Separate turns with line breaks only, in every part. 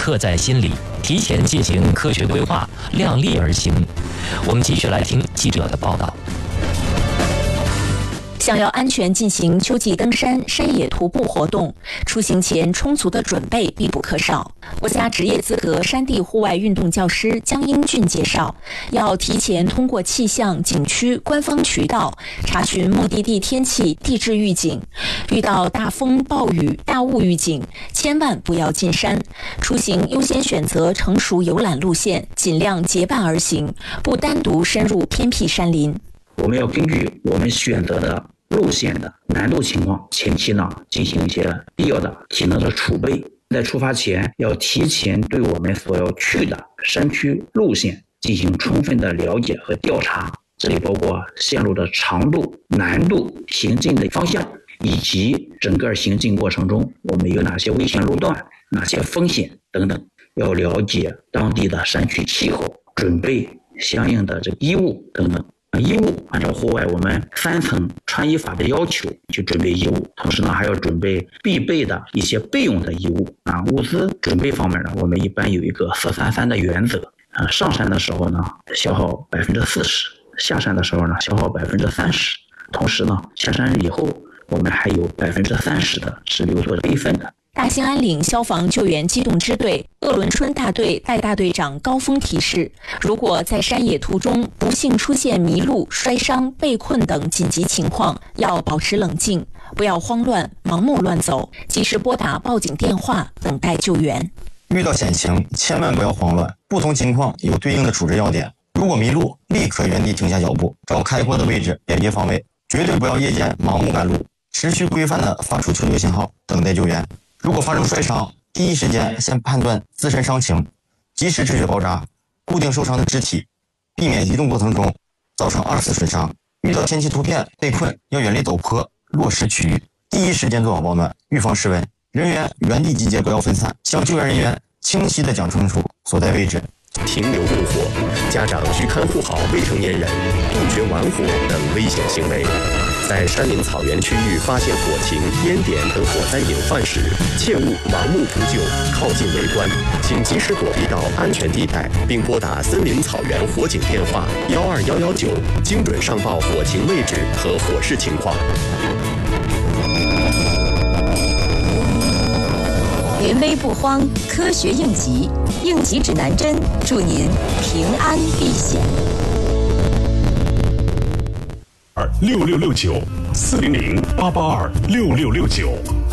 刻在心里，提前进行科学规划，量力而行。我们继续来听记者的报道。
想要安全进行秋季登山、山野徒步活动，出行前充足的准备必不可少。国家职业资格山地户外运动教师江英俊介绍，要提前通过气象、景区官方渠道查询目的地天气、地质预警，遇到大风、暴雨、大雾预警，千万不要进山。出行优先选择成熟游览路线，尽量结伴而行，不单独深入偏僻山林。
我们要根据我们选择的路线的难度情况，前期呢进行一些必要的体能的储备。在出发前要提前对我们所要去的山区路线进行充分的了解和调查，这里包括线路的长度、难度、行进的方向，以及整个行进过程中我们有哪些危险路段、哪些风险等等。要了解当地的山区气候，准备相应的这个衣物等等。衣物按照户外我们3层穿衣法的要求去准备衣物，同时呢还要准备必备的一些备用的衣物物资准备方面呢，我们一般有一个433的原则上山的时候呢消耗40%，下山的时候呢消耗30%，同时呢下山以后我们还有30%的是留作备份的。
大兴安岭消防救援机动支队鄂伦春大队代大队长高峰提示，如果在山野途中不幸出现迷路、摔伤、被困等紧急情况，要保持冷静，不要慌乱、盲目乱走，及时拨打报警电话，等待救援。
遇到险情，千万不要慌乱，不同情况有对应的处置要点。如果迷路，立刻原地停下脚步，找开阔的位置辨别方位，绝对不要夜间盲目赶路，持续规范地发出求救信号，等待救援。如果发生摔伤，第一时间先判断自身伤情，及时止血包扎，固定受伤的肢体，避免移动过程中造成2次损伤。遇到天气突变被困，要远离陡坡、落石区域，第一时间做好保暖，预防失温。人员原地集结，不要分散，向救援人员清晰地讲清楚所在位置。
停留怒火，家长需看护好未成年人，杜绝玩火等危险行为。在山林草原区域发现火情、烟点等火灾隐患时，切勿盲目扑救，靠近围观，请及时躲避到安全地带，并拨打森林草原火警电话12119，精准上报火情位置和火势情况。
临危不慌，科学应急，应急指南针，祝您平安避险。
6669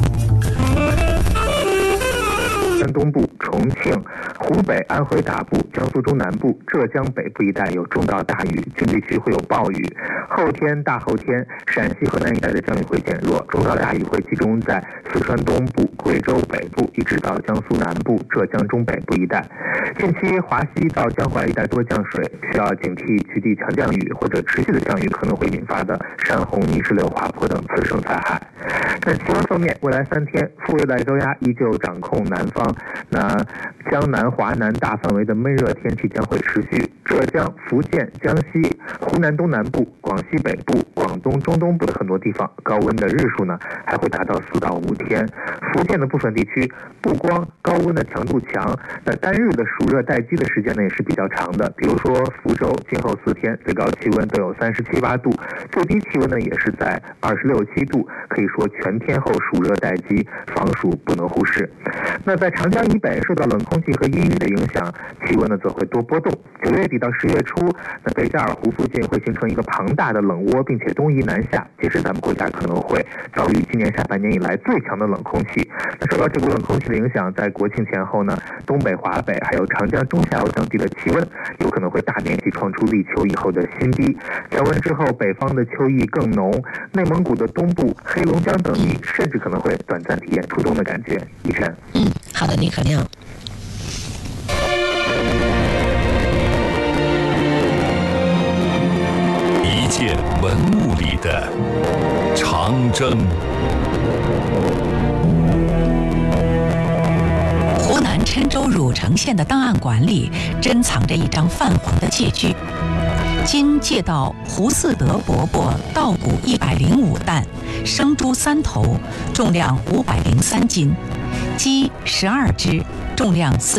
山东部、重庆、湖北、安徽大部、江苏中南部、浙江北部一带有中到大雨，局地区会有暴雨。后天、大后天，陕西、河南一带的降雨会减弱，中到大雨会集中在四川东部、贵州北部，一直到江苏南部、浙江中北部一带。近期华西到江淮一带多降水，需要警惕局地强降雨或者持续的降雨可能会引发的山洪、泥石流、滑坡等次生灾害。那气温方面，未来3天，副热带高压依旧掌控南方，那江南、华南大范围的闷热天气将会持续。浙江、福建、江西、湖南东南部、广西北部、广东中东部的很多地方，高温的日数呢还会达到4到5天。福建的部分地区不光高温的强度强，那单日的暑热待机的时间呢也是比较长的。比如说福州今后4天最高气温都有37、8度，最低气温呢也是在26、7度，可以说全天候暑热待机，防暑不能忽视。那在长江以北受到冷空气和阴雨的影响，气温呢则会多波动。9月底到10月初，那贝加尔湖附近会形成一个庞大的冷窝，并且东移南下，届时咱们国家可能会遭遇今年下半年以来最强的冷空气。那受到这股冷空气的影响，在国庆前后呢，东北、华北还有长江中下游等地的气温有可能会大面积创出立秋以后的新低。降温之后，北方的秋意更浓，内蒙古的东部、黑龙江等地甚至可能会短暂体验初冬的感觉。以晨，
好的，李可亮。
一件文物里的长征。
湖南郴州汝城县的档案馆里珍藏着一张泛黄的借据，今借到胡四德伯伯稻谷105担，生猪3头，重量503斤，鸡12只，重量